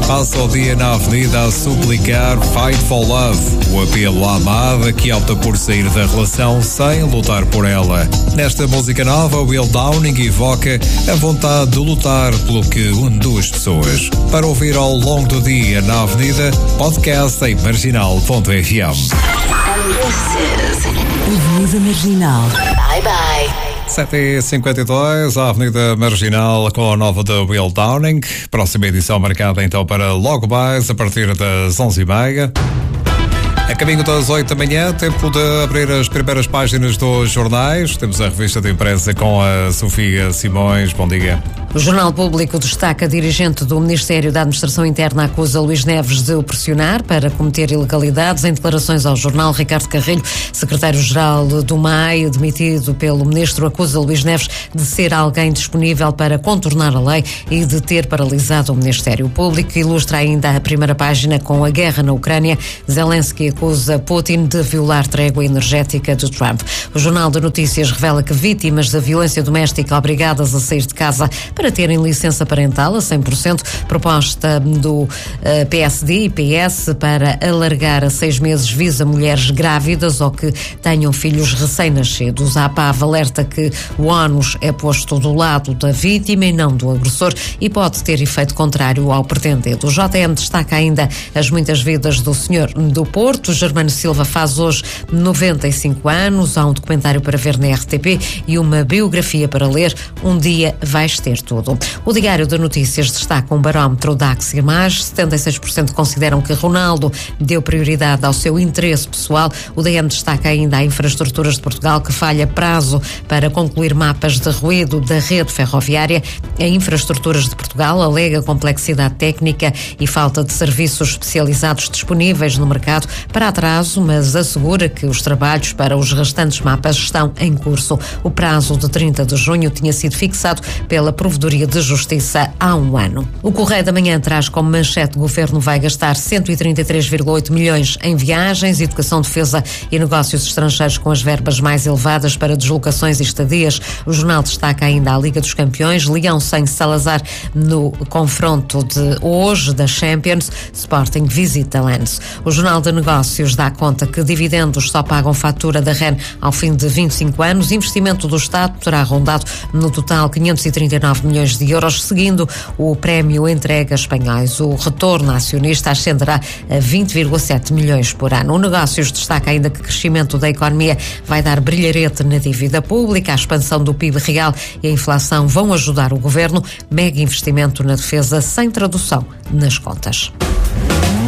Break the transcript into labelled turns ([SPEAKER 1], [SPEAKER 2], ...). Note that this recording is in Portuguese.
[SPEAKER 1] Passa o dia na avenida a suplicar Fight for Love, o apelo à amada que opta por sair da relação sem lutar por ela. Nesta música nova, Will Downing evoca a vontade de lutar pelo que une duas pessoas. Para ouvir ao longo do dia na avenida, podcast em marginal.fm.
[SPEAKER 2] Avenida Marginal.
[SPEAKER 3] Bye bye.
[SPEAKER 1] 7h52, a Avenida Marginal com a nova da Will Downing. Próxima edição marcada então para logo mais, a partir das 11h30. A caminho das 8 da manhã, tempo de abrir as primeiras páginas dos jornais. Temos a revista de imprensa com a Sofia Simões. Bom dia.
[SPEAKER 4] O Jornal Público destaca a dirigente do Ministério da Administração Interna acusa Luís Neves de o pressionar para cometer ilegalidades. Em declarações ao jornal, Ricardo Carrilho, secretário-geral do MAI, demitido pelo ministro, acusa Luís Neves de ser alguém disponível para contornar a lei e de ter paralisado o Ministério Público. Ilustra ainda a primeira página com a guerra na Ucrânia. Zelensky acusa Putin de violar trégua energética de Trump. O Jornal de Notícias revela que vítimas da violência doméstica obrigadas a sair de casa para terem licença parental a 100%, proposta do PSD e PS para alargar a 6 meses visa mulheres grávidas ou que tenham filhos recém-nascidos. A APAV alerta que o ónus é posto do lado da vítima e não do agressor e pode ter efeito contrário ao pretendido. O JM destaca ainda as muitas vidas do senhor do Porto. Germano Silva faz hoje 95 anos. Há um documentário para ver na RTP e uma biografia para ler. Um dia vais ter tudo. O Diário de Notícias destaca um barómetro da Aximage. 76% consideram que Ronaldo deu prioridade ao seu interesse pessoal. O DN destaca ainda a Infraestruturas de Portugal, que falha prazo para concluir mapas de ruído da rede ferroviária. A Infraestruturas de Portugal alega complexidade técnica e falta de serviços especializados disponíveis no mercado para atraso, mas assegura que os trabalhos para os restantes mapas estão em curso. O prazo de 30 de junho tinha sido fixado pela Provedoria de Justiça há um ano. O Correio da Manhã traz como manchete: o governo vai gastar 133,8 milhões em viagens, educação, defesa e negócios estrangeiros, com as verbas mais elevadas para deslocações e estadias. O jornal destaca ainda a Liga dos Campeões, Leão sem Salazar no confronto de hoje da Champions, Sporting visita Lens. O Jornal de Negócios dá conta que dividendos só pagam fatura da REN ao fim de 25 anos. Investimento do Estado terá rondado no total 539 milhões de euros, seguindo o prémio entregue a espanhóis. O retorno acionista ascenderá a 20,7 milhões por ano. O Negócios destaca ainda que o crescimento da economia vai dar brilharete na dívida pública, a expansão do PIB real e a inflação vão ajudar o governo. Mega investimento na defesa sem tradução nas contas.